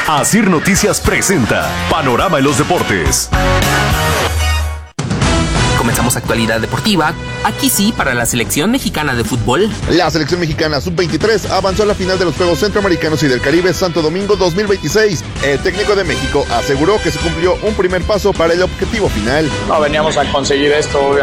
Asir Noticias presenta Panorama en los Deportes. Comenzamos actualidad deportiva, aquí sí, para la selección mexicana de fútbol. La selección mexicana sub-23 avanzó a la final de los Juegos Centroamericanos y del Caribe Santo Domingo 2026. El técnico de México aseguró que se cumplió un primer paso para el objetivo final. No veníamos a conseguir esto,